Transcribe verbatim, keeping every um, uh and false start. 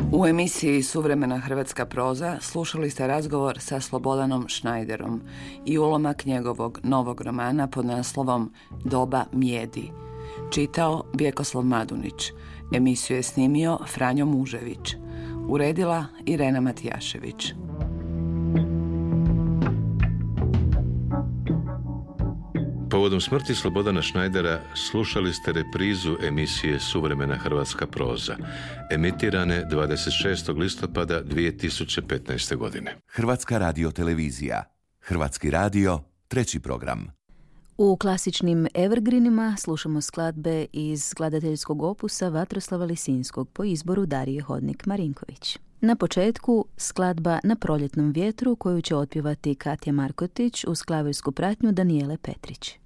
U emisiji Suvremena hrvatska proza slušali ste razgovor sa Slobodanom Schneiderom i ulomak njegovog novog romana pod naslovom Doba mijedi. Čitao Vjekoslav Madunić. Emisiju je snimio Franjo Mužević. Uredila Irena Matijašević. Povodom smrti Slobodana Schneidera slušali ste reprizu emisije Suvremena hrvatska proza, emitirane dvadeset šestog listopada dvije tisuće petnaeste. godine. Hrvatska radiotelevizija. Hrvatski radio, treći program. U klasičnim evergreenima slušamo skladbe iz skladateljskog opusa Vatroslava Lisinskog po izboru Darije Hodnik-Marinković. Na početku skladba Na proljetnom vjetru koju će otpjevati Katja Markotić uz klavirsku pratnju Danijele Petrić.